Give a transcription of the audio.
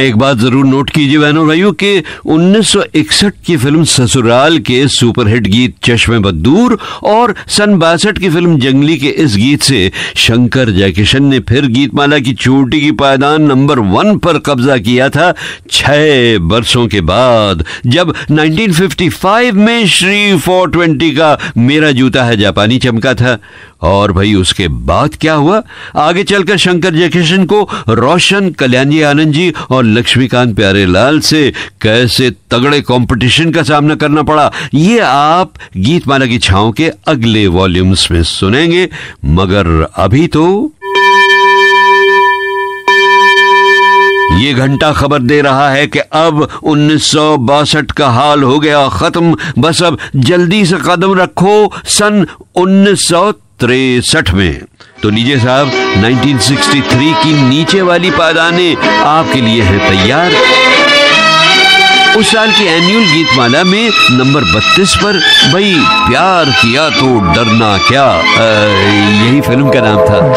एक बात जरूर नोट कीजिए बहनों भाइयों कि 1961 की फिल्म ससुराल के सुपरहिट गीत चश्मे बदूर और सन 62 की फिल्म जंगली के इस गीत से शंकर जयकिशन ने फिर गीतमाला की चोटी की पायदान नंबर 1 पर कब्जा किया था 6 बरसों के बाद, जब 1955 में श्री 420 का मेरा जूता है जापानी चमका था। और भाई उसके बाद क्या हुआ? आगे चलकर शंकर जयकिशन को रोशन, कल्याणी आनंद जी और लक्ष्मीकांत प्यारेलाल से कैसे तगड़े कंपटीशन का सामना करना पड़ा, ये आप गीतमाला की छांव के अगले वॉल्यूम्स में सुनेंगे। मगर अभी तो ये घंटा खबर दे रहा है कि अब 1962 का हाल हो गया खत्म। बस अब जल्दी से कदम रखो सन 1963 में। तो लीजिए साहब, 1963 की नीचे वाली पायदानें आपके लिए हैं तैयार। उस साल की एनुअल गीतमाला में नंबर 32 पर भाई प्यार किया तो डरना क्या, यही फिल्म का नाम था।